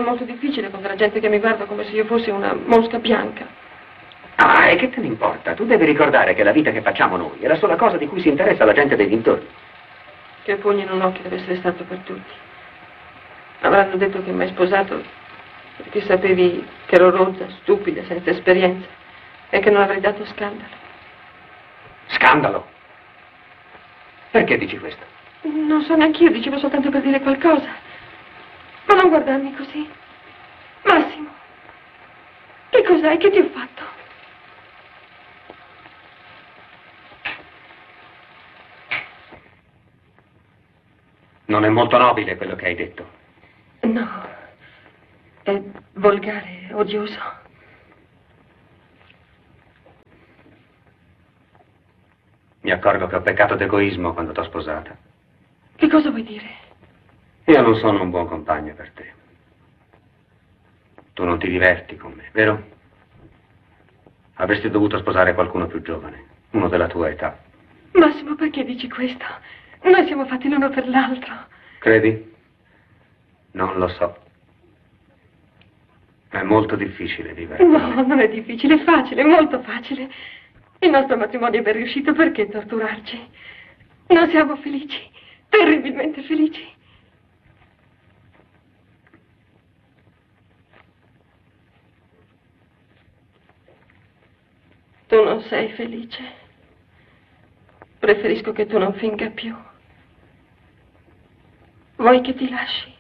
molto difficile con della gente che mi guarda come se io fossi una mosca bianca. Ah, e che te ne importa? Tu devi ricordare che la vita che facciamo noi è la sola cosa di cui si interessa la gente dei dintorni. Che pugno in un occhio deve essere stato per tutti. Avranno detto che mi hai sposato perché sapevi che ero rozza, stupida, senza esperienza e che non avrei dato scandalo. Scandalo? Perché dici questo? Non so neanche io, dicevo soltanto per dire qualcosa. Ma non guardarmi così. Massimo, che cos'hai? Che ti ho fatto? Non è molto nobile quello che hai detto. No, è volgare, odioso. Mi accorgo che ho peccato d'egoismo quando t'ho sposata. Che cosa vuoi dire? Io non sono un buon compagno per te. Tu non ti diverti con me, vero? Avresti dovuto sposare qualcuno più giovane, uno della tua età. Massimo, perché dici questo? Noi siamo fatti l'uno per l'altro. Credi? Non lo so. È molto difficile vivere con me. No, non è difficile, è facile, molto facile. Il nostro matrimonio è ben riuscito, perché torturarci? Non siamo felici, terribilmente felici. Tu non sei felice. Preferisco che tu non finga più. Vuoi che ti lasci?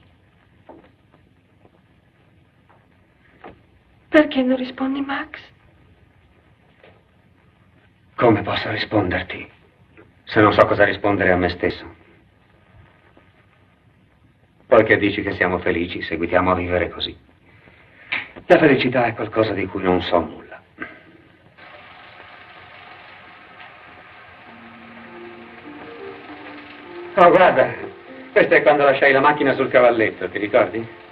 Perché non rispondi, Max? Come posso risponderti se non so cosa rispondere a me stesso? Poi che dici che siamo felici, seguitiamo a vivere così. La felicità è qualcosa di cui non so nulla. Oh, guarda, questo è quando lasciai la macchina sul cavalletto, ti ricordi?